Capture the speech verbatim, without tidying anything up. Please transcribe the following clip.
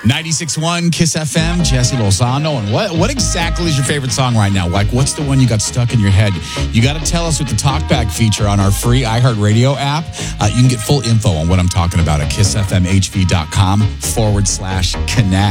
ninety-six point one Kiss F M, Jesse Lozano. And what what exactly is your favorite song right now? Like, what's the one you got stuck in your head? You got to tell us with the Talkback feature on our free iHeartRadio app. Uh, you can get full info on what I'm talking about at kissfmhv.com forward slash connect.